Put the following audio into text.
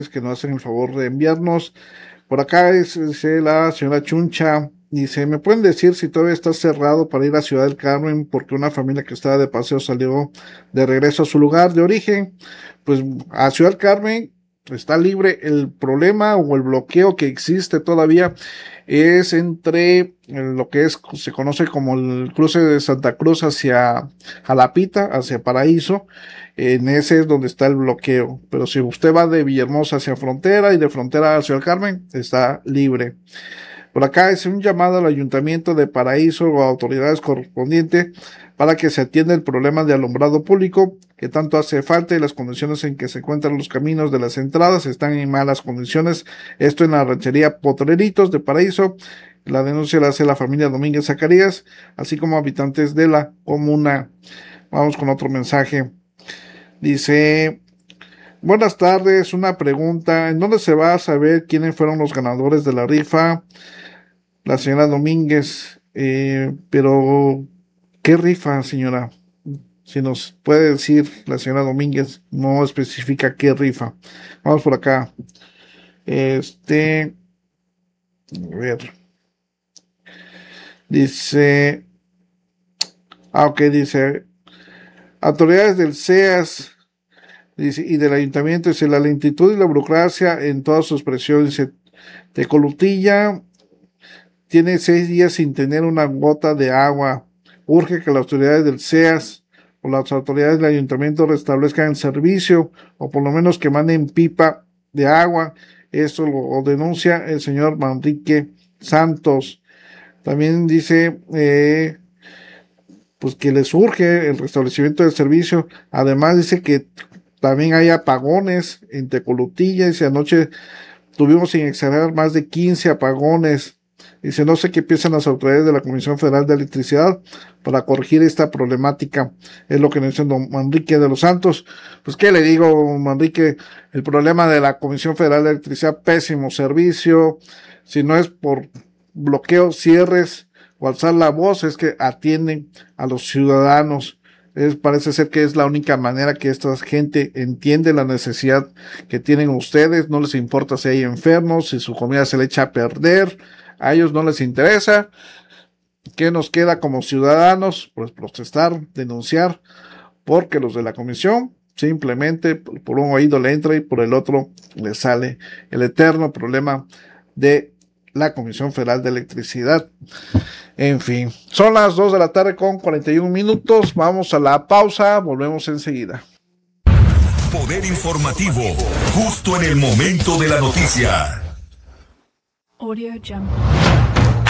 que nos hacen el favor de enviarnos. Por acá dice la señora Chuncha, dice, ¿me pueden decir si todavía está cerrado para ir a Ciudad del Carmen porque una familia que estaba de paseo salió de regreso a su lugar de origen? Pues a Ciudad del Carmen está libre. El problema o el bloqueo que existe todavía es entre lo que se conoce como el cruce de Santa Cruz hacia Jalapita, hacia Paraíso. En ese es donde está el bloqueo, pero si usted va de Villahermosa hacia Frontera y de Frontera hacia el Carmen, está libre. Por acá es un llamado al Ayuntamiento de Paraíso o a autoridades correspondientes para que se atienda el problema de alumbrado público que tanto hace falta, y las condiciones en que se encuentran los caminos de las entradas están en malas condiciones. Esto en la ranchería Potreritos de Paraíso. La denuncia la hace la familia Domínguez Zacarías, así como habitantes de la comuna. Vamos con otro mensaje. Dice, buenas tardes, una pregunta, ¿en dónde se va a saber quiénes fueron los ganadores de la rifa? La señora Domínguez, pero ¿qué rifa, señora? Si nos puede decir la señora Domínguez, no especifica qué rifa. Vamos por acá. A ver. Dice, ok, dice, autoridades del CEAS y del ayuntamiento, dice, la lentitud y la burocracia en toda su expresión, dice, Tecolutilla tiene 6 días sin tener una gota de agua. Urge que las autoridades del CEAS o las autoridades del ayuntamiento restablezcan el servicio, o por lo menos que manden pipa de agua. Esto lo denuncia el señor Manrique Santos. También dice, pues que les urge el restablecimiento del servicio. Además dice que también hay apagones en Tecolutilla. Dice, anoche tuvimos, sin exagerar, más de 15 apagones. Dice, no sé qué piensan las autoridades de la Comisión Federal de Electricidad para corregir esta problemática. Es lo que nos dice don Manrique de los Santos. Pues, ¿qué le digo, Manrique? El problema de la Comisión Federal de Electricidad, pésimo servicio. Si no es por bloqueos, cierres o alzar la voz, es que atienden a los ciudadanos. Parece ser que es la única manera que esta gente entiende la necesidad que tienen ustedes. No les importa si hay enfermos, si su comida se le echa a perder. A ellos no les interesa. ¿Qué nos queda como ciudadanos? Pues protestar, denunciar, porque los de la comisión simplemente por un oído le entra y por el otro le sale. El eterno problema de la Comisión Federal de Electricidad. En fin, son las 2 de la tarde con 41 minutos. Vamos a la pausa, volvemos enseguida. Poder informativo, justo en el momento de la noticia. Audio Jungle.